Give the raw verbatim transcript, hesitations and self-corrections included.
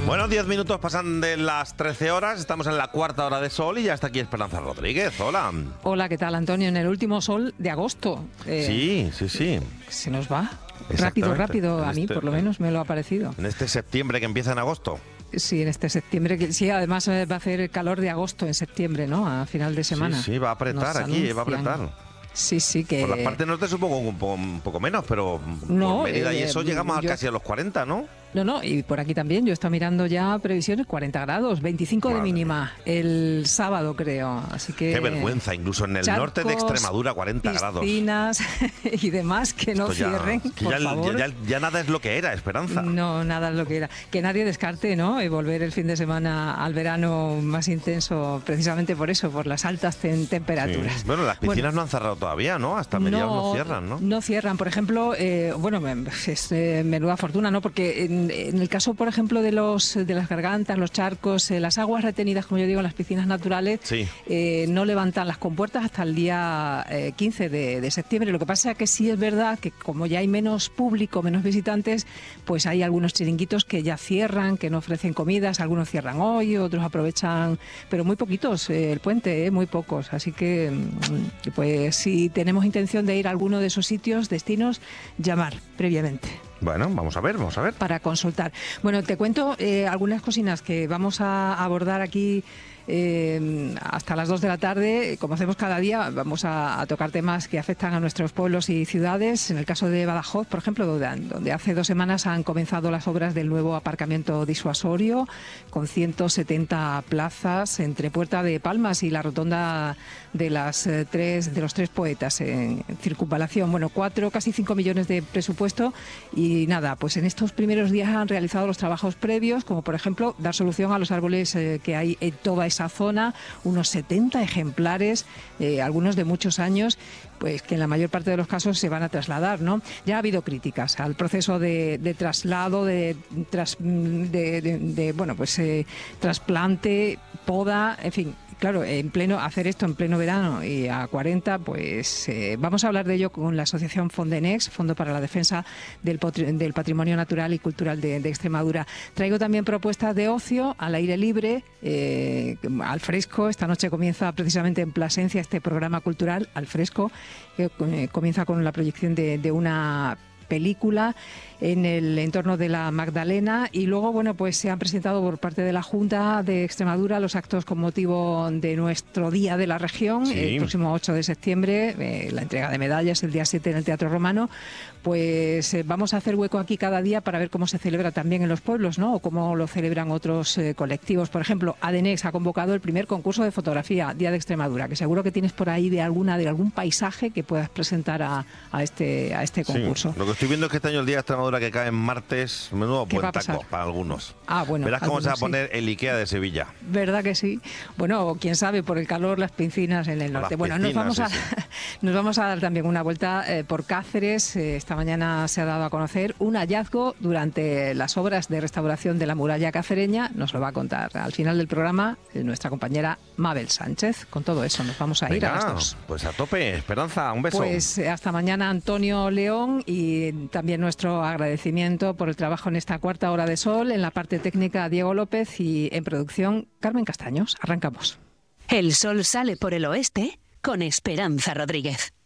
Bueno, diez minutos pasan de las trece horas, estamos en la cuarta hora de sol y ya está aquí Esperanza Rodríguez. Hola. Hola, ¿qué tal, Antonio? En el último sol de agosto. Eh, sí, sí, sí. Se nos va. Rápido, rápido, a mí por lo menos me lo ha parecido. En este septiembre que empieza en agosto. Sí, en este septiembre, que sí, además va a hacer calor de agosto en septiembre, ¿no? A final de semana. Sí, sí, va a apretar aquí, anuncian. va a apretar. Sí, sí, que... Por las partes norte supongo un poco, un poco menos, pero no, por Mérida eh, y eso llegamos yo... casi a los cuarenta, ¿no? No, no, y por aquí también, yo estoy mirando ya previsiones, cuarenta grados, veinticinco Madre de mínima el sábado, creo, así que... Qué vergüenza, incluso en el charcos, norte de Extremadura, cuarenta grados. Piscinas y demás, que no ya, cierren, que por ya, favor. Ya, ya, ya nada es lo que era, Esperanza. No, nada es lo que era. Que nadie descarte, ¿no?, y volver el fin de semana al verano más intenso, precisamente por eso, por las altas ten temperaturas. Sí. Bueno, las piscinas bueno, no han cerrado todavía, ¿no? Hasta mediados no, no cierran, ¿no? No cierran, por ejemplo, eh, bueno, es eh, menuda fortuna, ¿no? Porque en, en el caso, por ejemplo, de los de las gargantas, los charcos, eh, las aguas retenidas, como yo digo, en las piscinas naturales, sí. eh, no levantan las compuertas hasta el día eh, quince de septiembre. Lo que pasa es que sí es verdad que como ya hay menos público, menos visitantes, pues hay algunos chiringuitos que ya cierran, que no ofrecen comidas, algunos cierran hoy, otros aprovechan, pero muy poquitos, eh, el puente, eh, muy pocos. Así que, pues si tenemos intención de ir a alguno de esos sitios, destinos, llamar previamente. Bueno, vamos a ver, vamos a ver. Para consultar. Bueno, te cuento eh, algunas cocinas que vamos a abordar aquí eh, hasta las dos de la tarde. Como hacemos cada día, vamos a, a tocar temas que afectan a nuestros pueblos y ciudades. En el caso de Badajoz, por ejemplo, donde, donde hace dos semanas han comenzado las obras del nuevo aparcamiento disuasorio, con ciento setenta plazas entre Puerta de Palmas y la rotonda de las eh, tres de los tres poetas en, en circunvalación. Bueno, cuatro, casi cinco millones de presupuesto y nada, pues en estos primeros días han realizado los trabajos previos, como por ejemplo dar solución a los árboles eh, que hay en toda esa zona, unos setenta ejemplares, eh, algunos de muchos años, pues que en la mayor parte de los casos se van a trasladar, ¿no? Ya ha habido críticas al proceso de, de traslado, de, tras, de, de, de bueno, pues eh, trasplante, poda, en fin. Claro, en pleno hacer esto en pleno verano y a cuarenta, pues eh, vamos a hablar de ello con la asociación Fondenex, Fondo para la Defensa del, del Patrimonio Natural y Cultural de, de Extremadura. Traigo también propuestas de ocio al aire libre, eh, al fresco. Esta noche comienza precisamente en Plasencia este programa cultural al fresco, que eh, comienza con la proyección de, de una película en el entorno de la Magdalena y luego, bueno, pues se han presentado por parte de la Junta de Extremadura los actos con motivo de nuestro Día de la Región, sí. El próximo ocho de septiembre, eh, la entrega de medallas el día siete en el Teatro Romano. Pues eh, vamos a hacer hueco aquí cada día para ver cómo se celebra también en los pueblos, ¿no? O cómo lo celebran otros eh, colectivos. Por ejemplo, Adenex ha convocado el primer concurso de fotografía Día de Extremadura, que seguro que tienes por ahí de alguna de algún paisaje que puedas presentar a, a este a este concurso. Sí. Lo que estoy viendo es que este año el Día de Extremadura que cae en martes, menudo buen taco para algunos. Ah, bueno. Verás cómo se va a poner sí. el Ikea de Sevilla. ¿Verdad que sí? Bueno, quién sabe, por el calor, las piscinas en el norte. Bueno, piscinas, nos vamos a sí, sí. nos vamos a dar también una vuelta eh, por Cáceres. Eh, esta mañana se ha dado a conocer un hallazgo durante las obras de restauración de la muralla cacereña. Nos lo va a contar al final del programa eh, nuestra compañera Mabel Sánchez. Con todo eso nos vamos a Venga, ir a las dos. Pues a tope, Esperanza, un beso. Pues eh, hasta mañana, Antonio León, y también nuestro agradecimiento por el trabajo en esta cuarta hora de sol, en la parte técnica Diego López y en producción Carmen Castaños. Arrancamos. El sol sale por el oeste con Esperanza Rodríguez.